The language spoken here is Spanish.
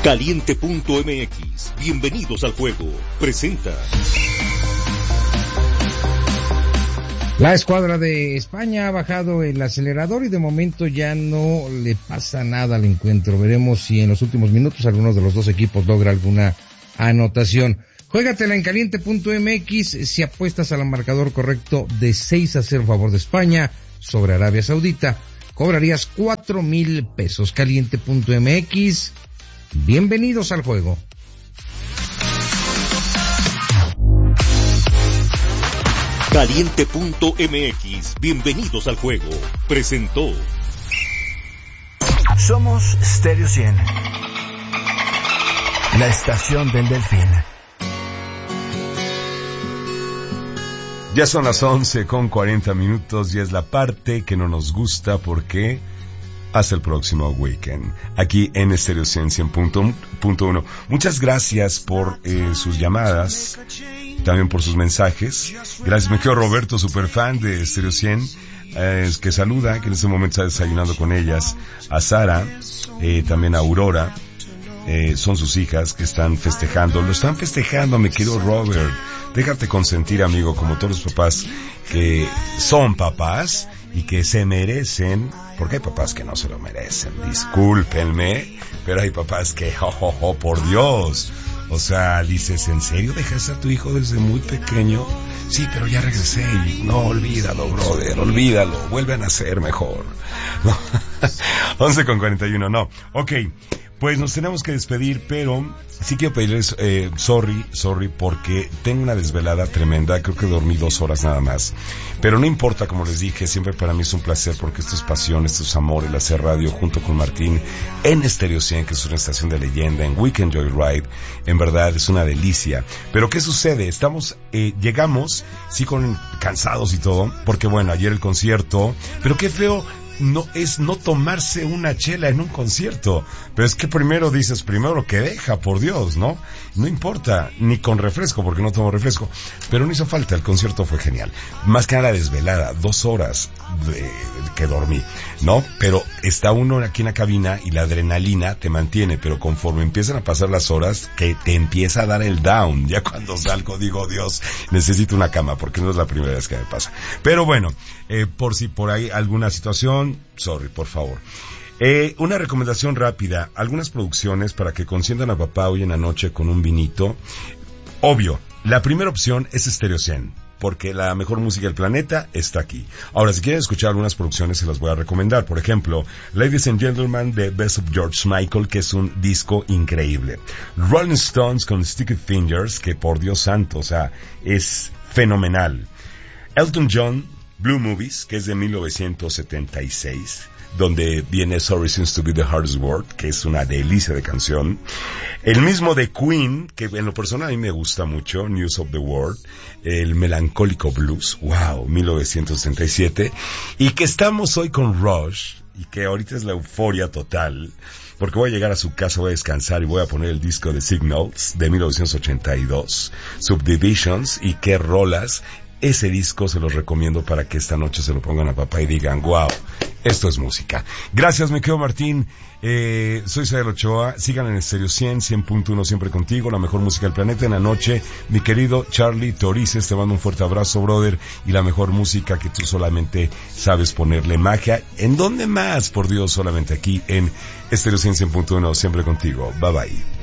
Caliente.mx, bienvenidos al juego, presenta. La escuadra de España ha bajado el acelerador y de momento ya no le pasa nada al encuentro. Veremos si en los últimos minutos alguno de los dos equipos logra alguna anotación. Juégatela en Caliente.mx, si apuestas al marcador correcto de 6-0 a favor de España sobre Arabia Saudita, cobrarías 4,000 pesos. Caliente.mx, bienvenidos al juego. Caliente.mx, bienvenidos al juego, presentó. Somos Stereo 100, la estación del Delfín. Ya son las 11:40 y es la parte que no nos gusta porque hasta el próximo weekend, aquí en Stereo 100.1. Muchas gracias por sus llamadas, también por sus mensajes. Gracias, me quedo Roberto, super fan de Stereo 100, que saluda, que en este momento está desayunando con ellas, a Sara, también a Aurora. Son sus hijas que están festejando. Lo están festejando, mi querido Robert. Déjate consentir, amigo, como todos los papás que son papás y que se merecen, porque hay papás que no se lo merecen, discúlpenme, pero hay papás que, por Dios. O sea, dices, ¿en serio dejaste a tu hijo desde muy pequeño? Sí, pero ya regresé y no, olvídalo, brother, olvídalo, vuelve a nacer mejor. No. 11:41, no. Ok. Pues nos tenemos que despedir, pero sí quiero pedirles sorry, porque tengo una desvelada tremenda. Creo que dormí 2 horas nada más. Pero no importa, como les dije, siempre para mí es un placer, porque esto es pasión, esto es amor, el hacer radio junto con Martín en Stereo 100, que es una estación de leyenda, en Weekend Joyride. En verdad es una delicia. Pero ¿qué sucede? Llegamos, sí, cansados y todo, porque bueno, ayer el concierto, pero qué feo. No es no tomarse una chela en un concierto, pero es que primero dices, primero lo que deja, por Dios, ¿no? No importa, ni con refresco, porque no tomo refresco, pero no hizo falta, el concierto fue genial. Más que nada desvelada, 2 horas que dormí, ¿no? Pero está uno aquí en la cabina y la adrenalina te mantiene, pero conforme empiezan a pasar las horas, que te empieza a dar el down. Ya cuando salgo digo, Dios, necesito una cama, porque no es la primera vez que me pasa. Pero bueno, por si por ahí alguna situación, sorry, por favor. Una recomendación rápida, algunas producciones para que consientan a papá hoy en la noche con un vinito. Obvio, la primera opción es Stereo 100, porque la mejor música del planeta está aquí. Ahora, si quieren escuchar algunas producciones, se las voy a recomendar. Por ejemplo, Ladies and Gentlemen, The Best of George Michael, que es un disco increíble. Rolling Stones con Sticky Fingers, que por Dios santo, o sea, es fenomenal. Elton John, Blue Movies, que es de 1976, donde viene Sorry Seems to Be the Hardest Word, que es una delicia de canción. El mismo de Queen, que en lo personal a mí me gusta mucho, News of the World, el melancólico blues, wow, 1977, y que estamos hoy con Rush, y que ahorita es la euforia total, porque voy a llegar a su casa, voy a descansar y voy a poner el disco de Signals de 1982, Subdivisions, y qué rolas. Ese disco se los recomiendo para que esta noche se lo pongan a papá y digan, wow, esto es música. Gracias, mi querido Martín. Soy Sael Ochoa. Sigan en Stereo 100, 100.1 siempre contigo, la mejor música del planeta en la noche. Mi querido Charlie Torices, te mando un fuerte abrazo, brother, y la mejor música que tú solamente sabes ponerle magia. ¿En dónde más? Por Dios, solamente aquí en Stereo 100, 100.1 siempre contigo. Bye bye.